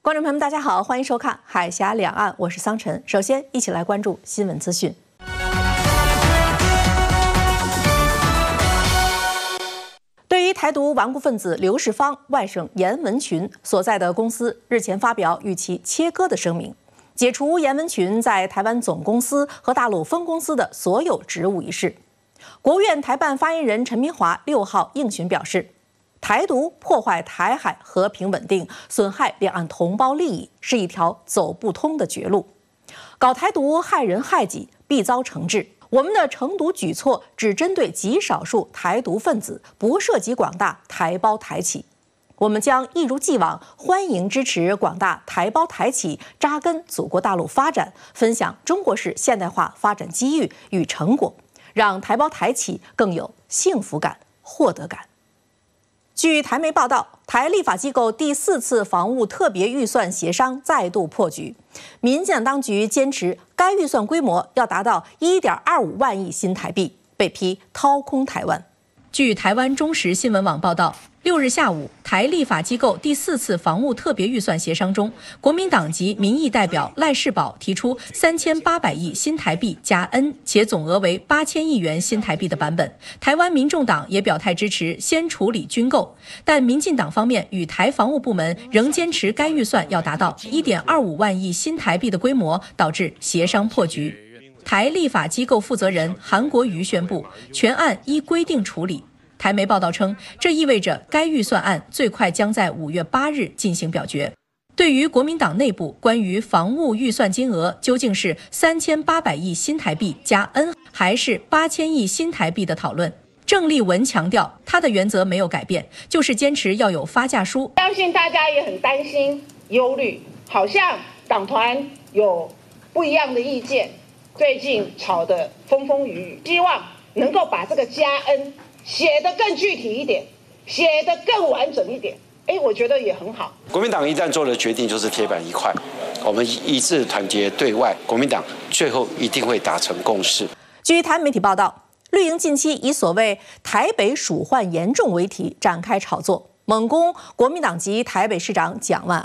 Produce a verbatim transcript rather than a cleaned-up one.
观众朋友们，大家好，欢迎收看《海峡两岸》，我是桑晨。首先，一起来关注新闻资讯。对于台独顽固分子刘世芳外甥严文群所在的公司日前发表与其切割的声明，解除严文群在台湾总公司和大陆分公司的所有职务一事。国务院台办发言人陈明华六号应询表示，台独破坏台海和平稳定，损害两岸同胞利益，是一条走不通的绝路。搞台独害人害己，必遭惩治。我们的惩毒举措只针对极少数台独分子，不涉及广大台胞台企。我们将一如既往欢迎支持广大台胞台企扎根祖国大陆发展，分享中国式现代化发展机遇与成果，让台胞台企更有幸福感、获得感。据台媒报道，台立法机构第四次房屋特别预算协商再度破局，民进党当局坚持该预算规模要达到 一点二五万亿新台币，被批掏空台湾。据台湾中时新闻网报道，六日下午，台立法机构第四次房屋特别预算协商中，国民党籍民意代表赖世宝提出三千八百亿新台币加 N， 且总额为八千亿元新台币的版本。台湾民众党也表态支持先处理军购，但民进党方面与台防务部门仍坚持该预算要达到 一点二五万亿新台币的规模，导致协商破局。台立法机构负责人韩国瑜宣布，全案依规定处理。台媒报道称，这意味着该预算案最快将在五月八日进行表决。对于国民党内部关于防务预算金额究竟是三千八百亿新台币加 N 还是八千亿新台币的讨论，郑丽文强调，他的原则没有改变，就是坚持要有发价书。 相信大家也很担心、忧虑，好像党团有不一样的意见，最近吵得风风雨雨，希望能够把这个加 N写得更具体一点，写得更完整一点，哎，我觉得也很好。 国民党一旦做了决定，就是铁板一块，我们一致团结对外，国民党最后一定会达成共识。 据台媒体报道，绿营近期以所谓台北鼠患严重为题展开炒作，猛攻国民党籍台北市长蒋万安。